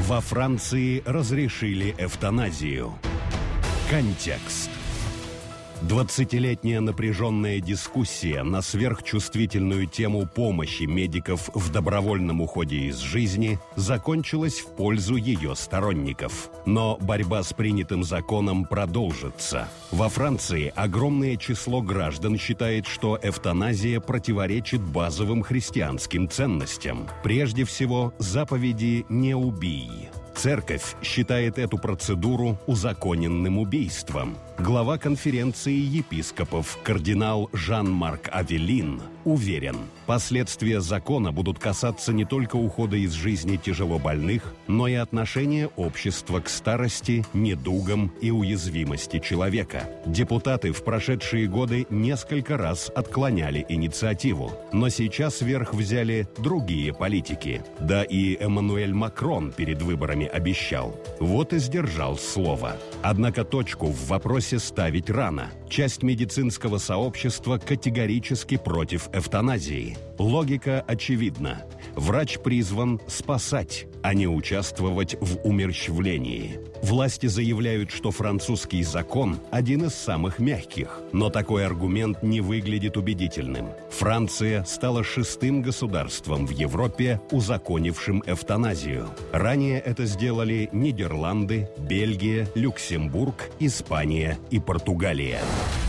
Во Франции разрешили эвтаназию. Контекст. 20-летняя напряженная дискуссия на сверхчувствительную тему помощи медиков в добровольном уходе из жизни закончилась в пользу ее сторонников. Но борьба с принятым законом продолжится. Во Франции огромное число граждан считает, что эвтаназия противоречит базовым христианским ценностям. Прежде всего, заповеди «не убий». Церковь считает эту процедуру узаконенным убийством. Глава конференции епископов кардинал Жан-Марк Авелин уверен, последствия закона будут касаться не только ухода из жизни тяжелобольных, но и отношения общества к старости, недугам и уязвимости человека. Депутаты в прошедшие годы несколько раз отклоняли инициативу, но сейчас верх взяли другие политики. Да и Эммануэль Макрон перед выборами обещал. Вот и сдержал слово. Однако точку в вопросе ставить рано. Часть медицинского сообщества категорически против эвтаназии. Логика очевидна. Врач призван спасать, а не участвовать в умерщвлении. Власти заявляют, что французский закон один из самых мягких, но такой аргумент не выглядит убедительным. Франция стала 6-м государством в Европе, узаконившим эвтаназию. Ранее это сделали Нидерланды, Бельгия, Люксембург, Испания и Португалия.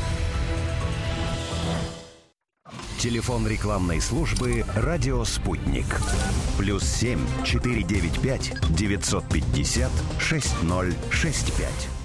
Телефон рекламной службы «Радио Спутник». +7 495 950 6065.